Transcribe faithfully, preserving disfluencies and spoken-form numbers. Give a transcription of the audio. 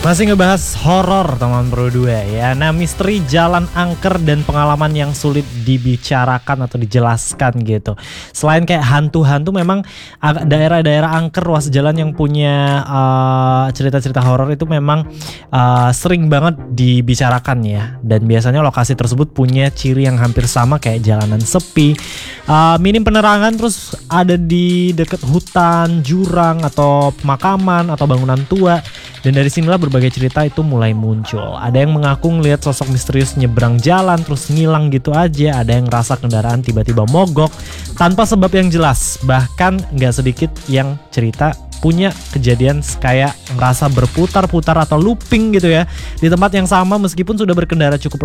Masih ngebahas horor teman Pro dua ya. Nah, misteri jalan angker dan pengalaman yang sulit dibicarakan atau dijelaskan gitu. Selain kayak hantu-hantu, memang daerah-daerah angker, ruas jalan yang punya uh, cerita-cerita horor itu memang uh, sering banget dibicarakan ya. Dan biasanya lokasi tersebut punya ciri yang hampir sama kayak jalanan sepi, uh, minim penerangan, terus ada di dekat hutan, jurang atau pemakaman atau bangunan tua. Dan dari sinilah berbagai cerita itu mulai muncul. Ada yang mengaku ngelihat sosok misterius nyebrang jalan terus ngilang gitu aja. Ada yang ngerasa kendaraan tiba-tiba mogok tanpa sebab yang jelas. Bahkan nggak sedikit yang cerita punya kejadian kayak ngerasa berputar-putar atau looping gitu ya di tempat yang sama meskipun sudah berkendara cukup